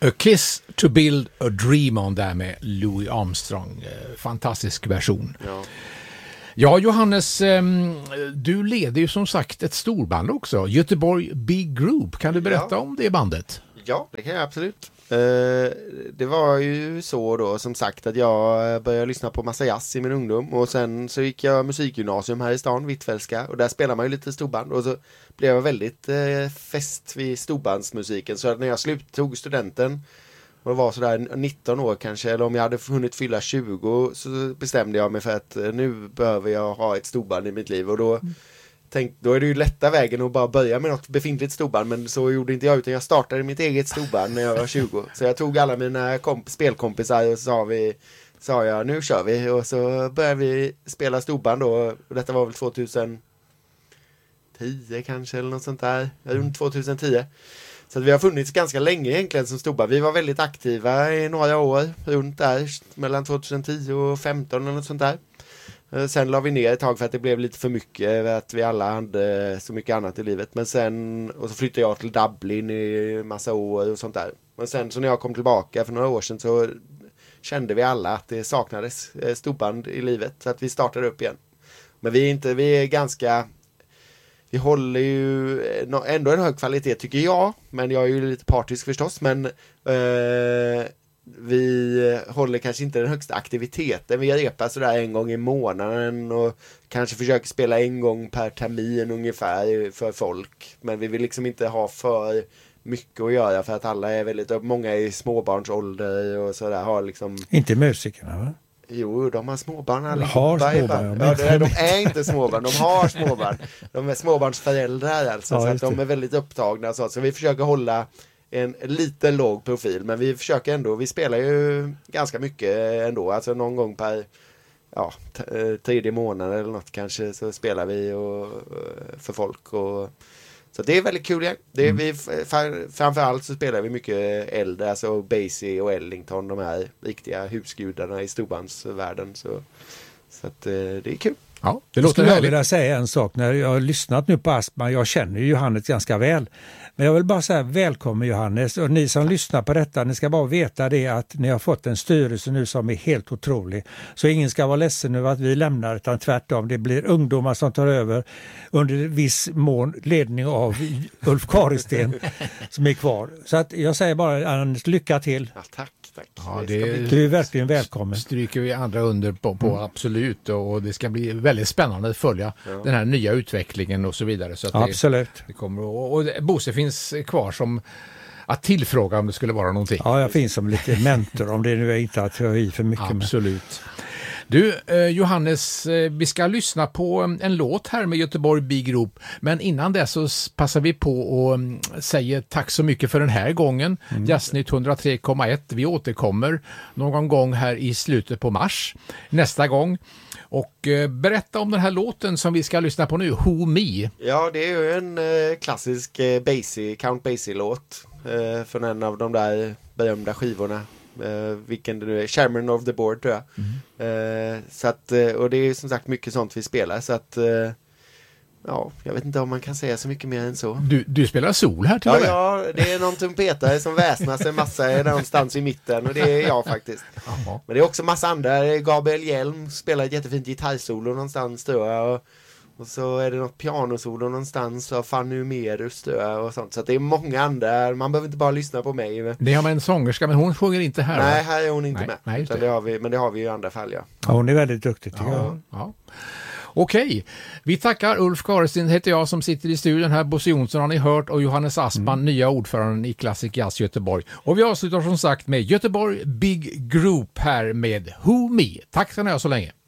A Kiss to Build a Dream On där med Louis Armstrong. Fantastisk version. Ja, Johannes, du leder ju som sagt ett storband också. Göteborg Big Group. Kan du berätta om det bandet? Ja, det kan jag absolut. Det var ju så då som sagt att jag började lyssna på massa jazz i min ungdom och sen så gick jag musikgymnasium här i stan, Hvitfeldtska, och där spelar man ju lite storband och så blev jag väldigt fäst vid storbandsmusiken, så att när jag tog studenten och var sådär 19 år kanske, eller om jag hade hunnit fylla 20, så bestämde jag mig för att nu behöver jag ha ett storband i mitt liv, och då då är det ju lätta vägen att bara börja med något befintligt storband, men så gjorde inte jag, utan jag startade mitt eget storband när jag var 20. Så jag tog alla mina spelkompisar och sa jag, nu kör vi. Och så började vi spela storband då, och detta var väl 2010 kanske, eller något sånt där, runt 2010. Så att vi har funnits ganska länge egentligen som storband. Vi var väldigt aktiva i några år, runt där, mellan 2010 och 2015 eller något sånt där. Sen la vi ner ett tag för att det blev lite för mycket, att vi alla hade så mycket annat i livet. Men sen, och så flyttade jag till Dublin i massa år och sånt där. Men sen så när jag kom tillbaka för några år sedan så kände vi alla att det saknades storband i livet. Så att vi startade upp igen. Men vi är ganska, vi håller ju ändå en hög kvalitet tycker jag. Men jag är ju lite partisk förstås, men vi håller kanske inte den högsta aktiviteten. Vi repar sådär en gång i månaden och kanske försöker spela en gång per termin ungefär för folk. Men vi vill liksom inte ha för mycket att göra, för att alla är väldigt, många är i småbarnsålder och sådär, har liksom... Inte musikerna, va? Jo, de har småbarn allihopa. De är inte småbarn, de har småbarn. De är småbarnsföräldrar alltså, så att de är väldigt upptagna. Så vi försöker hålla en lite låg profil, men vi försöker ändå, vi spelar ju ganska mycket ändå, alltså någon gång per tredje månad eller något kanske, så spelar vi för folk, och så det är väldigt kul. Vi framförallt så spelar vi mycket äldre, alltså Basie och Ellington, de här riktiga husgudarna i storbandsvärlden, så att det är kul. Ja, det låter härligt. Jag vilja säga en sak, när jag har lyssnat nu på Aspman, jag känner ju Johannes ganska väl, men jag vill bara säga välkommen Johannes, och ni som lyssnar på detta, ni ska bara veta det att ni har fått en styrelse nu som är helt otrolig, så ingen ska vara ledsen över att vi lämnar, utan tvärtom, det blir ungdomar som tar över under viss mån ledning av Ulf Karlsten som är kvar, så att jag säger bara Anders, lycka till. Ja, tack. Ja, du är verkligen välkommen. Stryker vi andra under på absolut, och det ska bli väldigt spännande att följa den här nya utvecklingen och så vidare. Så att absolut. Det kommer, och Bosse finns kvar som att tillfråga om det skulle vara någonting. Ja, jag finns som lite mentor om det nu är inte att jag i för mycket. Absolut. Du, Johannes, vi ska lyssna på en låt här med Göteborg Big Group, men innan det så passar vi på och säger tack så mycket för den här gången. Jazznytt 103,1. Vi återkommer någon gång här i slutet på mars nästa gång. Och berätta om den här låten som vi ska lyssna på nu, Who Me. Ja, det är ju en klassisk Count Basie-låt från en av de där berömda skivorna. Vilken det nu är, Chairman of the Board tror jag. Så att, och det är som sagt mycket sånt vi spelar, så att jag vet inte om man kan säga så mycket mer än så. Du spelar sol här till och med. Ja, det är någon trumpetare som väsnas en massa någonstans i mitten, och det är jag faktiskt. Aha. Men det är också massa andra. Gabriel Hjelm spelar ett jättefint gitarrsolo någonstans tror jag, och så är det något pianosolo någonstans av Fanny Umerus och sånt. Så att det är många andra. Man behöver inte bara lyssna på mig. Det har man en sångerska, men hon sjunger inte här. Nej, här är hon inte med. Nej, det har vi, men det har vi ju i andra fall, ja. Hon är väldigt duktig tycker jag. Ja. Okej, vi tackar. Ulf Karlsten heter jag som sitter i studion här. Bosse Jonsson har ni hört, och Johannes Aspman, nya ordföranden i Classic Jazz Göteborg. Och vi avslutar som sagt med Göteborg Big Group här med Who Me. Tack ska ni ha så länge.